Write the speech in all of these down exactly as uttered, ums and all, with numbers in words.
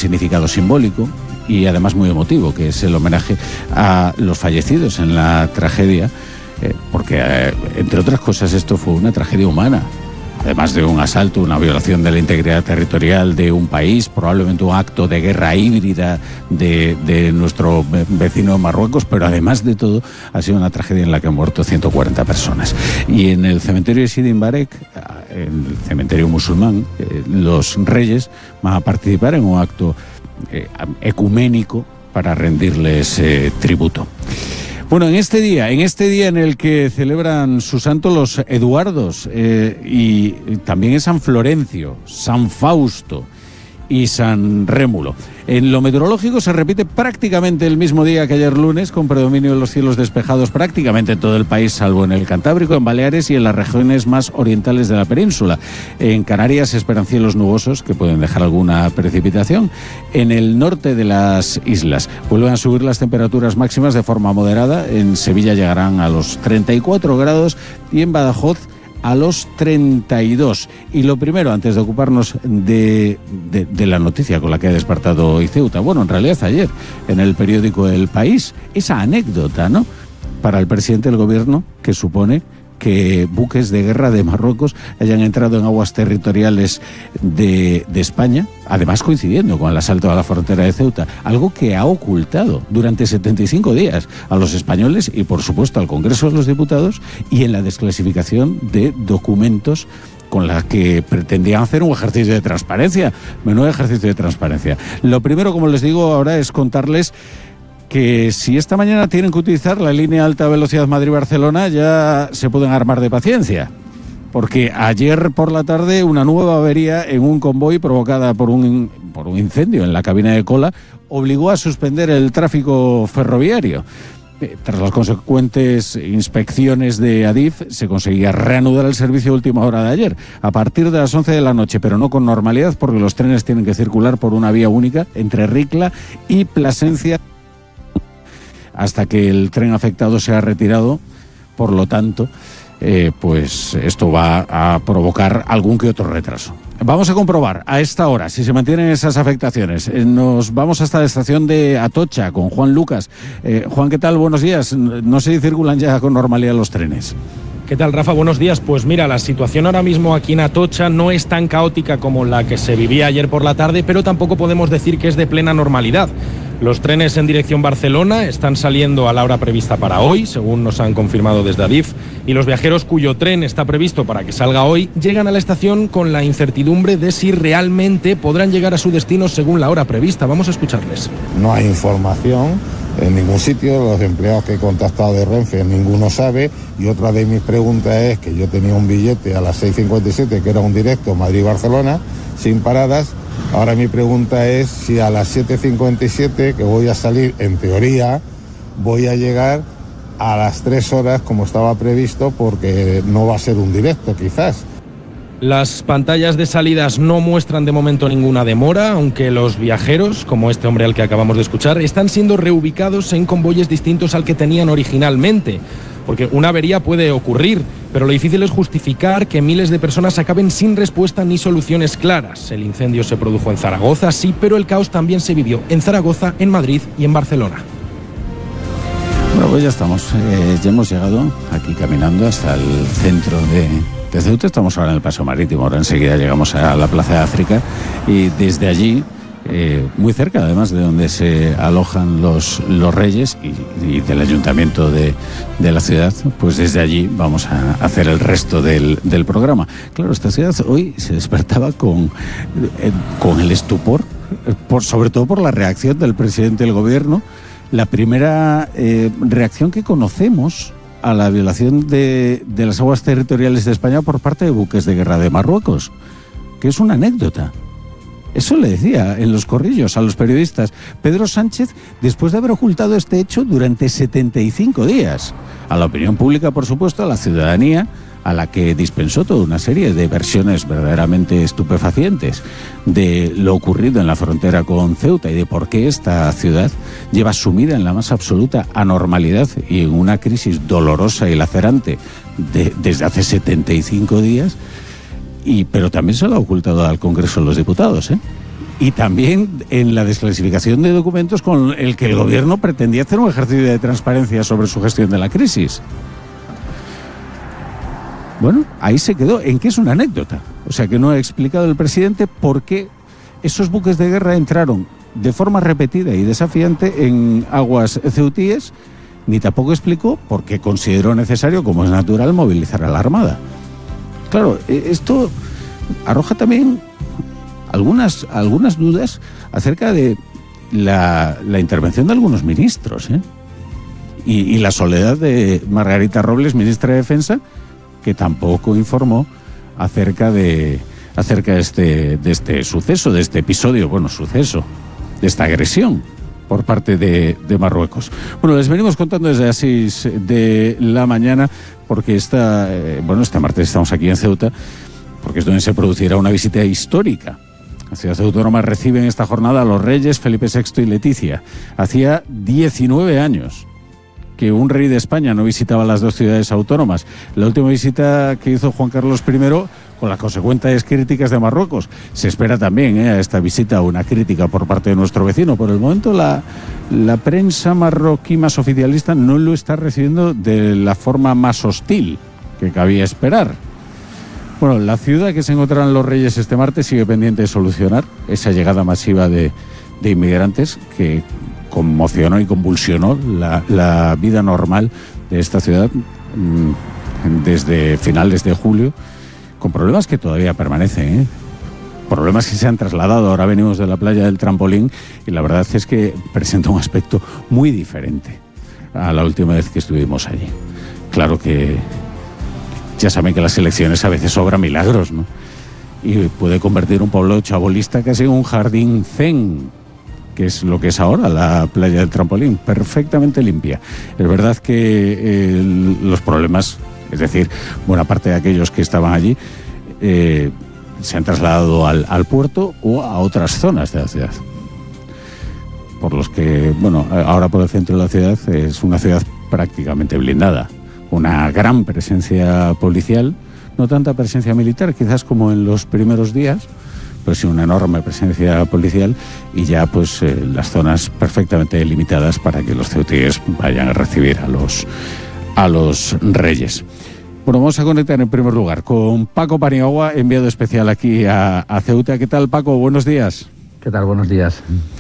significado simbólico y además muy emotivo, que es el homenaje a los fallecidos en la tragedia, eh, porque, eh, entre otras cosas, esto fue una tragedia humana. Además de un asalto, una violación de la integridad territorial de un país, probablemente un acto de guerra híbrida de, de nuestro vecino Marruecos, pero además de todo ha sido una tragedia en la que han muerto ciento cuarenta personas. Y en el cementerio de Sidi Mbarek, en el cementerio musulmán, eh, los reyes van a participar en un acto eh, ecuménico para rendirles eh, tributo. Bueno, en este día, en este día en el que celebran su santo los Eduardos eh, y, y también es San Florencio, San Fausto y San Rémulo. En lo meteorológico se repite prácticamente el mismo día que ayer lunes, con predominio de los cielos despejados prácticamente en todo el país, salvo en el Cantábrico, en Baleares y en las regiones más orientales de la península. En Canarias se esperan cielos nubosos que pueden dejar alguna precipitación. En el norte de las islas vuelven a subir las temperaturas máximas de forma moderada. En Sevilla llegarán a los treinta y cuatro grados y en Badajoz a los treinta y dos. Y lo primero, antes de ocuparnos de, de, de la noticia con la que ha despertado hoy Ceuta, bueno, en realidad ayer, en el periódico El País, esa anécdota, ¿no?, para el presidente del gobierno, que supone que buques de guerra de Marruecos hayan entrado en aguas territoriales de, de España, además coincidiendo con el asalto a la frontera de Ceuta, algo que ha ocultado durante setenta y cinco días a los españoles y, por supuesto, al Congreso de los Diputados, y en la desclasificación de documentos con la que pretendían hacer un ejercicio de transparencia. Menudo ejercicio de transparencia. Lo primero, como les digo ahora, es contarles que si esta mañana tienen que utilizar la línea alta velocidad Madrid-Barcelona, ya se pueden armar de paciencia, porque ayer por la tarde una nueva avería en un convoy provocada por un, por un incendio en la cabina de cola obligó a suspender el tráfico ferroviario. Tras las consecuentes inspecciones de Adif, se conseguía reanudar el servicio a última hora de ayer, a partir de las once de la noche, pero no con normalidad, porque los trenes tienen que circular por una vía única entre Ricla y Plasencia, hasta que el tren afectado sea retirado. Por lo tanto, eh, pues esto va a provocar algún que otro retraso. Vamos a comprobar a esta hora si se mantienen esas afectaciones. Eh, nos vamos hasta la estación de Atocha con Juan Lucas. Eh, Juan, ¿qué tal? Buenos días. No sé si circulan ya con normalidad los trenes. ¿Qué tal, Rafa? Buenos días. Pues mira, la situación ahora mismo aquí en Atocha no es tan caótica como la que se vivía ayer por la tarde, pero tampoco podemos decir que es de plena normalidad. Los trenes en dirección Barcelona están saliendo a la hora prevista para hoy, según nos han confirmado desde Adif, y los viajeros cuyo tren está previsto para que salga hoy llegan a la estación con la incertidumbre de si realmente podrán llegar a su destino según la hora prevista. Vamos a escucharles. No hay información en ningún sitio, los empleados que he contactado de Renfe ninguno sabe, y otra de mis preguntas es que yo tenía un billete a las seis cincuenta y siete que era un directo Madrid-Barcelona sin paradas. Ahora mi pregunta es si a las siete cincuenta y siete que voy a salir, en teoría, voy a llegar a las tres horas como estaba previsto, porque no va a ser un directo quizás. Las pantallas de salidas no muestran de momento ninguna demora, aunque los viajeros, como este hombre al que acabamos de escuchar, están siendo reubicados en convoyes distintos al que tenían originalmente. Porque una avería puede ocurrir, pero lo difícil es justificar que miles de personas acaben sin respuesta ni soluciones claras. El incendio se produjo en Zaragoza, sí, pero el caos también se vivió en Zaragoza, en Madrid y en Barcelona. Bueno, pues ya estamos, eh, ya hemos llegado aquí caminando hasta el centro de, de Ceuta. Estamos ahora en el Paseo Marítimo, ahora enseguida llegamos a la Plaza de África, y desde allí, Eh, muy cerca además de donde se alojan los, los reyes y, y del ayuntamiento de, de la ciudad, pues desde allí vamos a hacer el resto del, del programa. Claro, esta ciudad hoy se despertaba con, eh, con el estupor, por, sobre todo por la reacción del presidente del gobierno, la primera eh, reacción que conocemos a la violación de, de las aguas territoriales de España por parte de buques de guerra de Marruecos, que es una anécdota. Eso le decía en los corrillos a los periodistas Pedro Sánchez, después de haber ocultado este hecho durante setenta y cinco días. A la opinión pública, por supuesto, a la ciudadanía, a la que dispensó toda una serie de versiones verdaderamente estupefacientes de lo ocurrido en la frontera con Ceuta y de por qué esta ciudad lleva sumida en la más absoluta anormalidad y en una crisis dolorosa y lacerante de, desde hace setenta y cinco días. Y, pero también se lo ha ocultado al Congreso de los Diputados, ¿eh? y también en la desclasificación de documentos con el que el gobierno pretendía hacer un ejercicio de transparencia sobre su gestión de la crisis. Bueno, ahí se quedó, en que es una anécdota. O sea, que no ha explicado el presidente por qué esos buques de guerra entraron de forma repetida y desafiante en aguas ceutíes, ni tampoco explicó por qué consideró necesario, como es natural, movilizar a la Armada. Claro, esto arroja también algunas, algunas dudas acerca de la, la intervención de algunos ministros, ¿eh? y, y la soledad de Margarita Robles, ministra de Defensa, que tampoco informó acerca de, acerca de, este, de este suceso, de este episodio, bueno, suceso, de esta agresión por parte de, de Marruecos. Bueno, les venimos contando desde las seis de la mañana, porque esta, eh, bueno, este martes estamos aquí en Ceuta, porque es donde se producirá una visita histórica. La ciudad autónoma recibe en esta jornada a los reyes Felipe sexto y Leticia. Hacía diecinueve años que un rey de España no visitaba las dos ciudades autónomas. La última visita que hizo Juan Carlos primero, con las consecuentes críticas de Marruecos. Se espera también eh, a esta visita una crítica por parte de nuestro vecino. Por el momento la, la prensa marroquí más oficialista no lo está recibiendo de la forma más hostil que cabía esperar. Bueno, la ciudad que se encontrarán los reyes este martes sigue pendiente de solucionar esa llegada masiva de, de inmigrantes que conmocionó y convulsionó la, la vida normal de esta ciudad mmm, desde finales de julio, con problemas que todavía permanecen, ¿eh? Problemas que se han trasladado. Ahora venimos de la playa del Trampolín y la verdad es que presenta un aspecto muy diferente a la última vez que estuvimos allí. Claro que ya saben que las elecciones a veces obran milagros, ¿no? Y puede convertir un pueblo chabolista casi en un jardín zen, que es lo que es ahora la playa del Trampolín, perfectamente limpia. Es verdad que eh, los problemas, es decir, buena parte de aquellos que estaban allí eh, se han trasladado al, al puerto o a otras zonas de la ciudad. Por los que, bueno, ahora por el centro de la ciudad es una ciudad prácticamente blindada. Una gran presencia policial, no tanta presencia militar quizás como en los primeros días, pero sí una enorme presencia policial y ya pues eh, las zonas perfectamente delimitadas para que los ceutíes vayan a recibir a los, a los reyes. Bueno, vamos a conectar en primer lugar con Paco Paniagua, enviado especial aquí a, a Ceuta. ¿Qué tal, Paco? Buenos días. ¿Qué tal? Buenos días.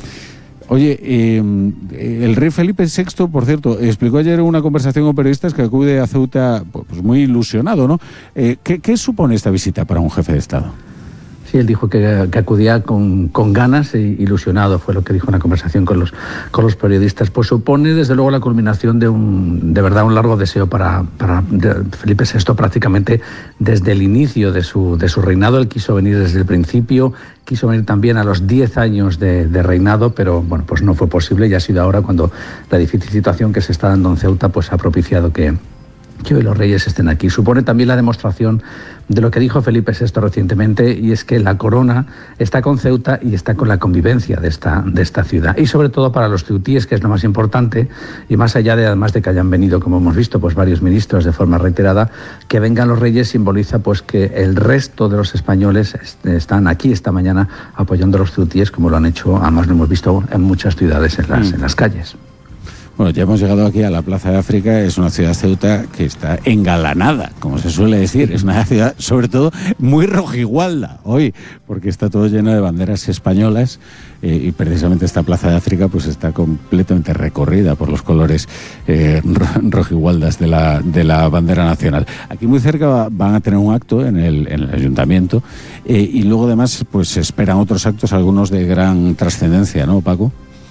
Oye, eh, el rey Felipe sexto, por cierto, explicó ayer en una conversación con periodistas que acude a Ceuta pues muy ilusionado, ¿no? Eh, ¿qué, ¿Qué supone esta visita para un jefe de Estado? Sí, él dijo que, que acudía con, con ganas e ilusionado, fue lo que dijo en la conversación con los, con los periodistas. Pues supone, desde luego, la culminación de un, de verdad, un largo deseo para, para Felipe sexto, prácticamente desde el inicio de su, de su reinado. Él quiso venir desde el principio, quiso venir también a los diez años de, de reinado, pero bueno, pues no fue posible y ha sido ahora cuando la difícil situación que se está dando en Ceuta pues ha propiciado que, que hoy los reyes estén aquí. Supone también la demostración de lo que dijo Felipe sexto recientemente, y es que la corona está con Ceuta y está con la convivencia de esta, de esta ciudad. Y sobre todo para los ceutíes, que es lo más importante, y más allá de, además de que hayan venido, como hemos visto, pues varios ministros de forma reiterada, que vengan los reyes simboliza pues que el resto de los españoles están aquí esta mañana apoyando a los ceutíes, como lo han hecho, además lo hemos visto en muchas ciudades, en las, mm. en las calles. Bueno, ya hemos llegado aquí a la Plaza de África. Es una ciudad, Ceuta, que está engalanada, como se suele decir. Es una ciudad, sobre todo, muy rojigualda hoy, porque está todo lleno de banderas españolas eh, y precisamente esta Plaza de África pues está completamente recorrida por los colores eh, rojigualdas de la, de la bandera nacional. Aquí muy cerca van a tener un acto en el, en el ayuntamiento eh, y luego además pues se esperan otros actos, algunos de gran trascendencia, ¿no, Paco?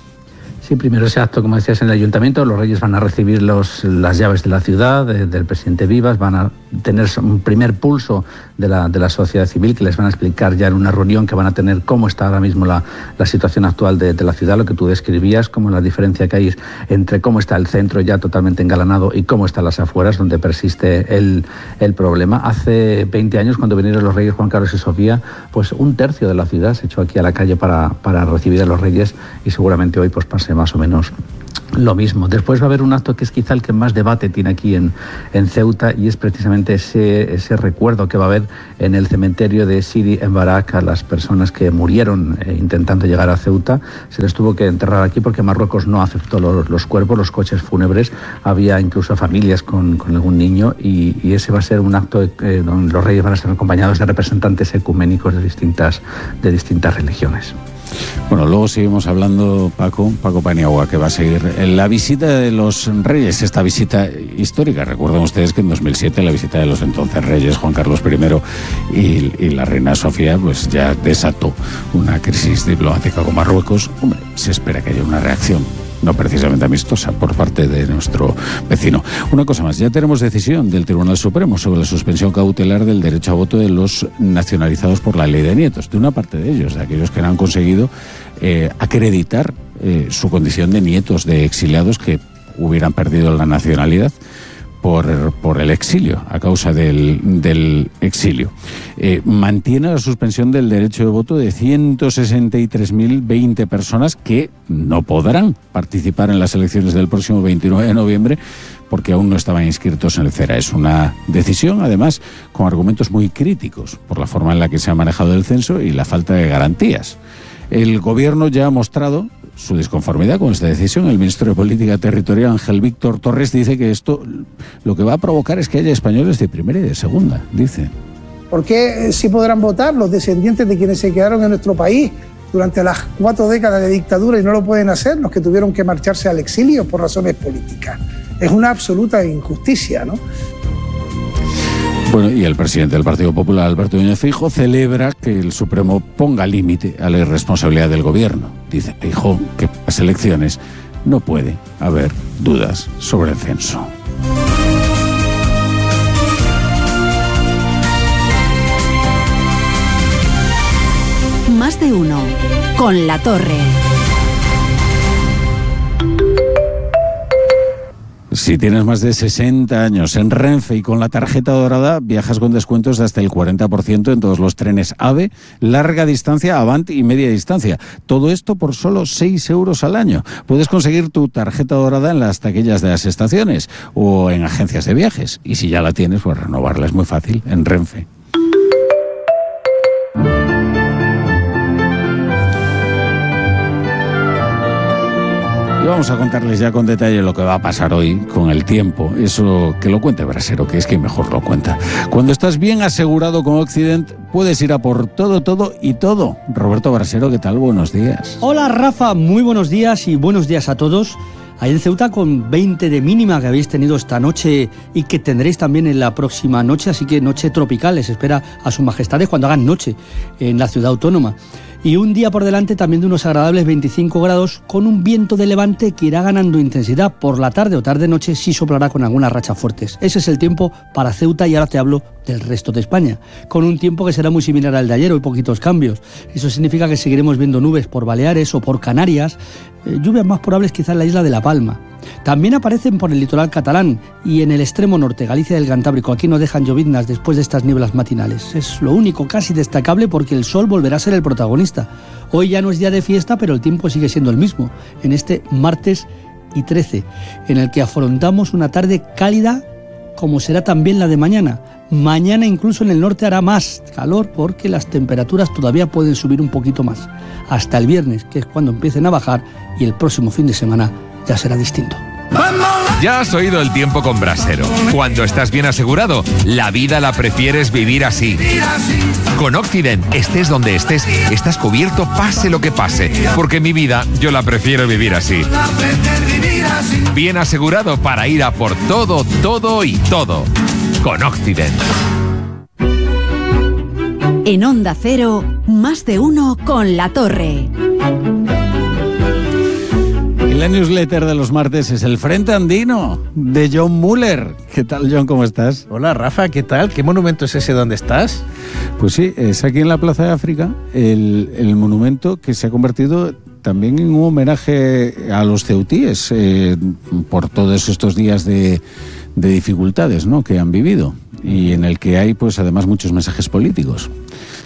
Sí, primero ese acto, como decías, en el ayuntamiento. Los reyes van a recibir los, las llaves de la ciudad, de, del presidente Vivas, van a tener un primer pulso de la, de la sociedad civil, que les van a explicar ya en una reunión que van a tener cómo está ahora mismo la, la situación actual de, de la ciudad, lo que tú describías, como la diferencia que hay entre cómo está el centro ya totalmente engalanado y cómo están las afueras, donde persiste el, el problema. Hace veinte años, cuando vinieron los reyes Juan Carlos y Sofía, pues un tercio de la ciudad se echó aquí a la calle para, para recibir a los reyes, y seguramente hoy pues pase más o menos lo mismo. Después va a haber un acto que es quizá el que más debate tiene aquí en, en Ceuta, y es precisamente ese, ese recuerdo que va a haber en el cementerio de Sidi Mbarak a las personas que murieron eh, intentando llegar a Ceuta. Se les tuvo que enterrar aquí porque Marruecos no aceptó los, los cuerpos, los coches fúnebres. Había incluso familias con, con algún niño, y, y ese va a ser un acto eh, donde los reyes van a estar acompañados de representantes ecuménicos de distintas, de distintas religiones. Bueno, luego seguimos hablando, Paco, Paco Paniagua, que va a seguir en la visita de los reyes, esta visita histórica. Recuerden ustedes que en dos mil siete la visita de los entonces reyes Juan Carlos primero y, y la reina Sofía pues ya desató una crisis diplomática con Marruecos. Hombre, se espera que haya una reacción no precisamente amistosa por parte de nuestro vecino. Una cosa más, ya tenemos decisión del Tribunal Supremo sobre la suspensión cautelar del derecho a voto de los nacionalizados por la ley de nietos, de una parte de ellos, de aquellos que no han conseguido eh, acreditar eh, su condición de nietos de exiliados que hubieran perdido la nacionalidad por, por el exilio, a causa del, del exilio. Eh, mantiene la suspensión del derecho de voto de ciento sesenta y tres mil veinte personas que no podrán participar en las elecciones del próximo veintinueve de noviembre porque aún no estaban inscritos en el CERA. Es una decisión, además, con argumentos muy críticos por la forma en la que se ha manejado el censo y la falta de garantías. El gobierno ya ha mostrado su disconformidad con esta decisión. El ministro de Política Territorial, Ángel Víctor Torres, dice que esto lo que va a provocar es que haya españoles de primera y de segunda, dice. ¿Por qué sí podrán votar los descendientes de quienes se quedaron en nuestro país durante las cuatro décadas de dictadura y no lo pueden hacer los que tuvieron que marcharse al exilio por razones políticas? Es una absoluta injusticia, ¿no? Bueno, y el presidente del Partido Popular, Alberto Núñez Feijóo, celebra que el Supremo ponga límite a la irresponsabilidad del gobierno. Dice Feijóo que en las elecciones no puede haber dudas sobre el censo. Más de uno, con La Torre. Si tienes más de sesenta años en Renfe y con la tarjeta dorada, viajas con descuentos de hasta el cuarenta por ciento en todos los trenes AVE, larga distancia, Avant y media distancia. Todo esto por solo seis euros al año. Puedes conseguir tu tarjeta dorada en las taquillas de las estaciones o en agencias de viajes. Y si ya la tienes, pues renovarla es muy fácil en Renfe. Y vamos a contarles ya con detalle lo que va a pasar hoy con el tiempo. Eso que lo cuente Brasero, que es quien mejor lo cuenta. Cuando estás bien asegurado con Occident, puedes ir a por todo, todo y todo. Roberto Brasero, ¿qué tal? Buenos días. Hola Rafa, muy buenos días y buenos días a todos. Ahí en Ceuta con veinte de mínima que habéis tenido esta noche y que tendréis también en la próxima noche, así que noche tropical, les espera a sus majestades cuando hagan noche en la ciudad autónoma. Y un día por delante también de unos agradables veinticinco grados con un viento de levante que irá ganando intensidad. Por la tarde o tarde-noche sí soplará con algunas rachas fuertes. Ese es el tiempo para Ceuta y ahora te hablo del resto de España, con un tiempo que será muy similar al de ayer, hoy poquitos cambios. Eso significa que seguiremos viendo nubes por Baleares o por Canarias, eh, lluvias más probables quizá en la isla de La Palma. También aparecen por el litoral catalán y en el extremo norte, Galicia del Cantábrico. Aquí no dejan lloviznas después de estas nieblas matinales. Es lo único casi destacable porque el sol volverá a ser el protagonista. Hoy ya no es día de fiesta, pero el tiempo sigue siendo el mismo, en este martes y trece, en el que afrontamos una tarde cálida como será también la de mañana. Mañana incluso en el norte hará más calor porque las temperaturas todavía pueden subir un poquito más. Hasta el viernes, que es cuando empiecen a bajar, y el próximo fin de semana ya será distinto. Ya has oído el tiempo con Brasero. Cuando estás bien asegurado, la vida la prefieres vivir así. Con Occident, estés donde estés, estás cubierto pase lo que pase, porque mi vida yo la prefiero vivir así. Bien asegurado para ir a por todo, todo y todo. Con Occident. En Onda Cero, más de uno con La Torre. Y la newsletter de los martes es el Frente Andino de John Muller. ¿Qué tal, John? ¿Cómo estás? Hola, Rafa, ¿qué tal? ¿Qué monumento es ese donde estás? Pues sí, es aquí en la Plaza de África, el, el monumento que se ha convertido también en un homenaje a los ceutíes eh, por todos estos días de, de dificultades, ¿no?, que han vivido, y en el que hay, pues, además muchos mensajes políticos.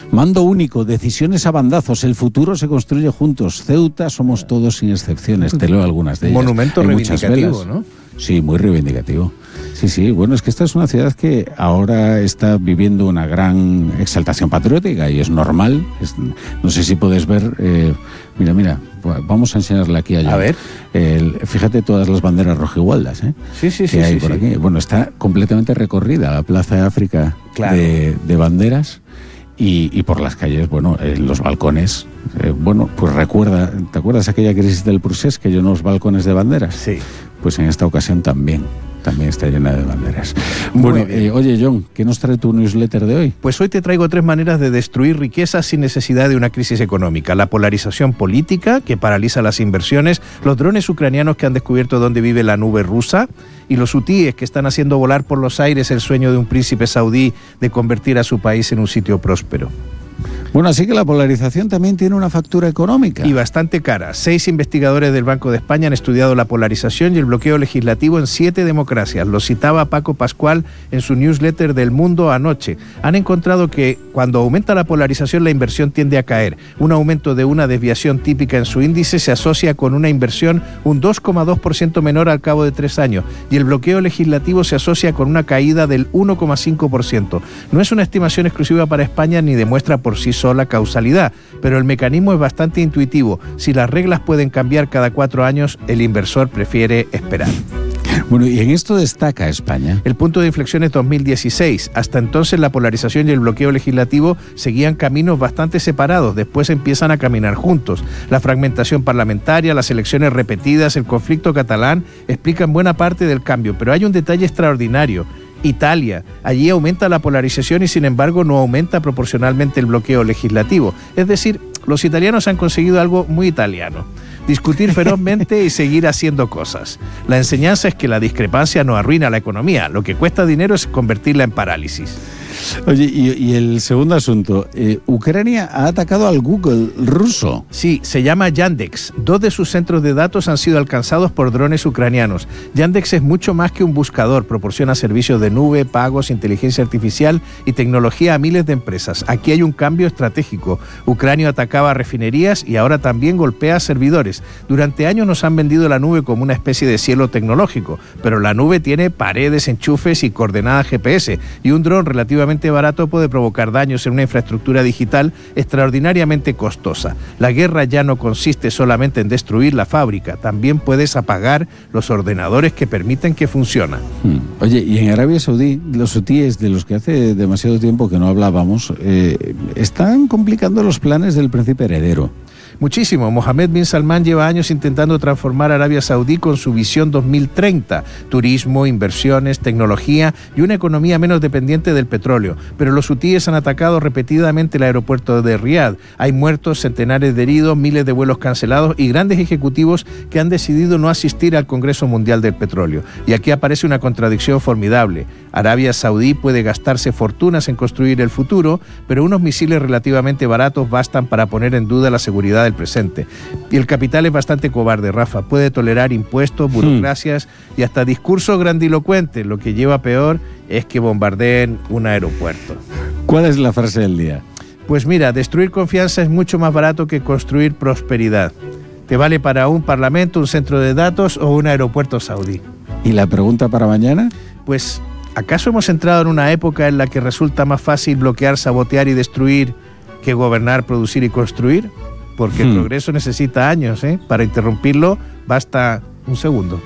Mando único, decisiones a bandazos, el futuro se construye juntos. Ceuta somos todos sin excepciones. Te leo algunas de ellas. Monumento Hay reivindicativo, ¿no? Sí, muy reivindicativo. Sí, sí, bueno, es que esta es una ciudad que ahora está viviendo una gran exaltación patriótica y es normal. Es, no sé si puedes ver, eh, mira, mira, vamos a enseñarle aquí a John. A ver. El, fíjate todas las banderas rojigualdas, ¿eh? Sí, sí, que sí. hay sí, por sí. aquí. Bueno, está completamente recorrida la Plaza de África Claro. de, de banderas y, y por las calles, bueno, en los balcones. Eh, bueno, pues recuerda, ¿te acuerdas aquella crisis del Prusés que llenó los balcones de banderas? Sí. Pues en esta ocasión también. También está llena de banderas. Muy Bueno, bien. eh, oye, John, ¿qué nos trae tu newsletter de hoy? Pues hoy te traigo tres maneras de destruir riquezas sin necesidad de una crisis económica. La polarización política, que paraliza las inversiones, los drones ucranianos que han descubierto dónde vive la nube rusa, y los hutíes que están haciendo volar por los aires el sueño de un príncipe saudí de convertir a su país en un sitio próspero. Bueno, así que la polarización también tiene una factura económica. Y bastante cara. Seis investigadores del Banco de España han estudiado la polarización y el bloqueo legislativo en siete democracias. Lo citaba Paco Pascual en su newsletter del Mundo anoche. Han encontrado que cuando aumenta la polarización la inversión tiende a caer. Un aumento de una desviación típica en su índice se asocia con una inversión un dos coma dos por ciento menor al cabo de tres años. Y el bloqueo legislativo se asocia con una caída del uno coma cinco por ciento. No es una estimación exclusiva para España ni demuestra por sí sola causalidad, pero el mecanismo es bastante intuitivo. Si las reglas pueden cambiar cada cuatro años, el inversor prefiere esperar. Bueno, y en esto destaca España. El punto de inflexión es dos mil dieciséis. Hasta entonces la polarización y el bloqueo legislativo seguían caminos bastante separados, después empiezan a caminar juntos. La fragmentación parlamentaria, las elecciones repetidas, el conflicto catalán explican buena parte del cambio, pero hay un detalle extraordinario. Italia. Allí aumenta la polarización y sin embargo no aumenta proporcionalmente el bloqueo legislativo. Es decir, los italianos han conseguido algo muy italiano: discutir ferozmente y seguir haciendo cosas. La enseñanza es que la discrepancia no arruina la economía, lo que cuesta dinero es convertirla en parálisis. Oye, y, y el segundo asunto, eh, Ucrania ha atacado al Google ruso. Sí, se llama Yandex. Dos de sus centros de datos han sido alcanzados por drones ucranianos. Yandex es mucho más que un buscador, proporciona servicios de nube, pagos, inteligencia artificial y tecnología a miles de empresas. Aquí hay un cambio estratégico. Ucrania atacaba refinerías y ahora también golpea servidores. Durante años nos han vendido la nube como una especie de cielo tecnológico, pero la nube tiene paredes, enchufes y coordenadas G P S, y un dron relativamente barato puede provocar daños en una infraestructura digital extraordinariamente costosa. La guerra ya no consiste solamente en destruir la fábrica, también puedes apagar los ordenadores que permiten que funcione. Hmm. Oye, y en Arabia Saudí, los hutíes, de los que hace demasiado tiempo que no hablábamos, eh, están complicando los planes del príncipe heredero. Muchísimo. Mohammed bin Salman lleva años intentando transformar Arabia Saudí con su visión dos mil treinta. Turismo, inversiones, tecnología y una economía menos dependiente del petróleo. Pero los hutíes han atacado repetidamente el aeropuerto de Riad. Hay muertos, centenares de heridos, miles de vuelos cancelados y grandes ejecutivos que han decidido no asistir al Congreso Mundial del Petróleo. Y aquí aparece una contradicción formidable. Arabia Saudí puede gastarse fortunas en construir el futuro, pero unos misiles relativamente baratos bastan para poner en duda la seguridad del presente. Y el capital es bastante cobarde, Rafa. Puede tolerar impuestos, burocracias hmm. y hasta discursos grandilocuentes. Lo que lleva peor es que bombardeen un aeropuerto. ¿Cuál es la frase del día? Pues mira, destruir confianza es mucho más barato que construir prosperidad. Te vale para un parlamento, un centro de datos o un aeropuerto saudí. ¿Y la pregunta para mañana? Pues, ¿acaso hemos entrado en una época en la que resulta más fácil bloquear, sabotear y destruir que gobernar, producir y construir? Porque hmm. el progreso necesita años, ¿eh? Para interrumpirlo basta un segundo.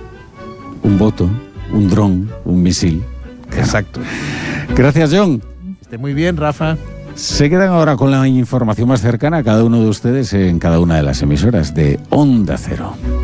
Un voto, un dron, un misil. Exacto. Gracias, John. Esté muy bien, Rafa. Se quedan ahora con la información más cercana a cada uno de ustedes en cada una de las emisoras de Onda Cero.